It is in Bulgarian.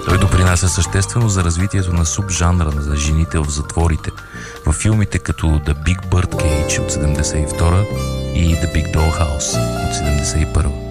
Той допринася съществено за развитието на субжанра за жените в затворите, във филмите като The Big Bird Cage от 1972 и The Big Dollhouse от 1971.